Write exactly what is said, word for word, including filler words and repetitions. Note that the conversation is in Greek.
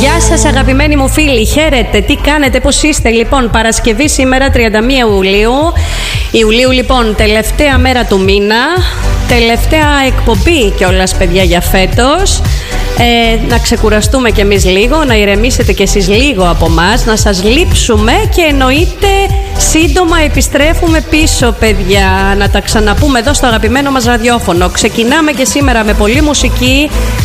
Γεια σας αγαπημένοι μου φίλοι, χαίρετε, τι κάνετε, πώς είστε? Λοιπόν, Παρασκευή σήμερα τριάντα μία Ιουλίου. Ιουλίου λοιπόν, τελευταία μέρα του μήνα, τελευταία εκπομπή κιόλας παιδιά για φέτος. Ε, να ξεκουραστούμε κι εμείς λίγο, να ηρεμήσετε κι εσείς λίγο από μας, να σας λείψουμε και εννοείται σύντομα επιστρέφουμε πίσω παιδιά, να τα ξαναπούμε εδώ στο αγαπημένο μας ραδιόφωνο. Ξεκινάμε και σήμερα με πολλή μουσική.